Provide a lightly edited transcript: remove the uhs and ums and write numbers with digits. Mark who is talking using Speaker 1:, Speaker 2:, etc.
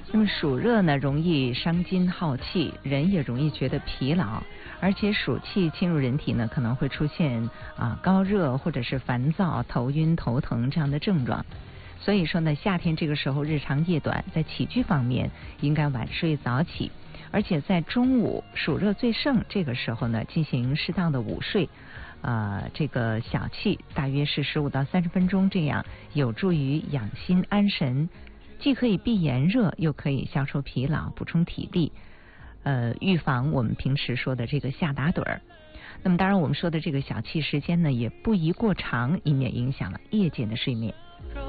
Speaker 1: 那么暑热呢，容易伤筋耗气，人也容易觉得疲劳，而且暑气侵入人体呢，可能会出现高热或者是烦躁、头晕、头疼这样的症状。所以说呢，夏天这个时候日长夜短，在起居方面应该晚睡早起，而且在中午暑热最盛这个时候呢，进行适当的午睡，这个小憩大约是15到30分钟，这样有助于养心安神，既可以避炎热，又可以消除疲劳，补充体力，预防我们平时说的这个夏打盹儿。那么当然我们说的这个小憩时间呢，也不宜过长，以免影响了夜间的睡眠。